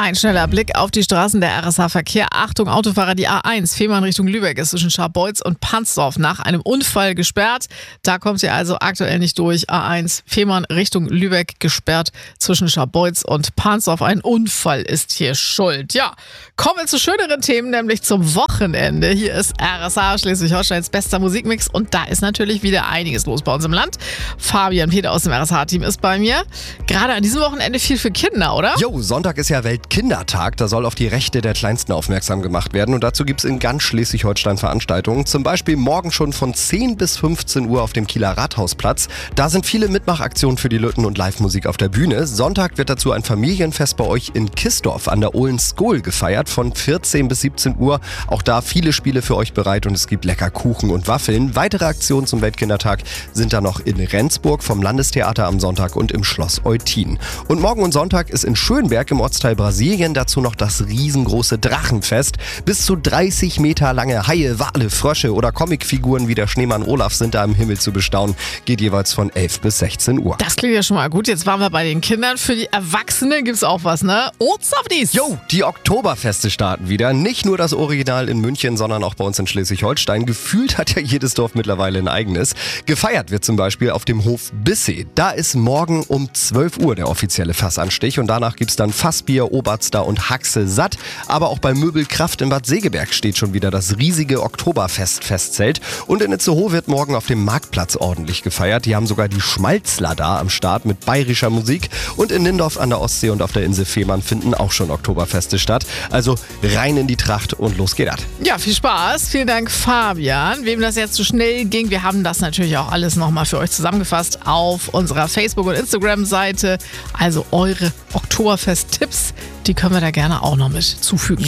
Ein schneller Blick auf die Straßen der RSH Verkehr. Achtung, Autofahrer, die A1 Fehmarn Richtung Lübeck ist zwischen Scharbeutz und Pansdorf nach einem Unfall gesperrt. Da kommt ihr also aktuell nicht durch. A1 Fehmarn Richtung Lübeck gesperrt zwischen Scharbeutz und Pansdorf. Ein Unfall ist hier schuld. Ja, kommen wir zu schöneren Themen, nämlich zum Wochenende. Hier ist RSH Schleswig-Holsteins bester Musikmix und da ist natürlich wieder einiges los bei uns im Land. Fabian Peter aus dem RSH-Team ist bei mir. Gerade an diesem Wochenende viel für Kinder, oder? Jo, Sonntag ist ja Weltkindertag. Da soll auf die Rechte der Kleinsten aufmerksam gemacht werden. Und dazu gibt es in ganz Schleswig-Holstein Veranstaltungen. Zum Beispiel morgen schon von 10 bis 15 Uhr auf dem Kieler Rathausplatz. Da sind viele Mitmachaktionen für die Lütten und Live-Musik auf der Bühne. Sonntag wird dazu ein Familienfest bei euch in Kisdorf an der Ohlen-Skol gefeiert von 14 bis 17 Uhr. Auch da viele Spiele für euch bereit und es gibt lecker Kuchen und Waffeln. Weitere Aktionen zum Weltkindertag sind da noch in Rendsburg vom Landestheater am Sonntag und im Schloss Eutin. Und morgen und Sonntag ist in Schönberg im Ortsteil Brasilien dazu noch das riesengroße Drachenfest. Bis zu 30 Meter lange Haie, Wale, Frösche oder Comicfiguren wie der Schneemann Olaf sind da im Himmel zu bestaunen. Geht jeweils von 11 bis 16 Uhr. Das klingt ja schon mal gut. Jetzt waren wir bei den Kindern. Für die Erwachsenen gibt's auch was, ne? Osterfdies! Jo, die Oktoberfeste starten wieder. Nicht nur das Original in München, sondern auch bei uns in Schleswig-Holstein. Gefühlt hat ja jedes Dorf mittlerweile ein eigenes. Gefeiert wird zum Beispiel auf dem Hof Bissee. Da ist morgen um 12 Uhr der offizielle Fassanstich und danach gibt's dann Fassbier, Oberster und Haxe satt. Aber auch bei Möbelkraft in Bad Segeberg steht schon wieder das riesige Oktoberfest-Festzelt. Und in Itzehoe wird morgen auf dem Marktplatz ordentlich gefeiert. Die haben sogar die Schmalzler da am Start mit bayerischer Musik. Und in Nindorf an der Ostsee und auf der Insel Fehmarn finden auch schon Oktoberfeste statt. Also rein in die Tracht und los geht das. Ja, viel Spaß. Vielen Dank, Fabian. Wem das jetzt zu schnell ging, wir haben das natürlich auch alles nochmal für euch zusammengefasst auf unserer Facebook- und Instagram-Seite. Also eure Oktoberfest-Tipps, die können wir da gerne auch noch mit zufügen.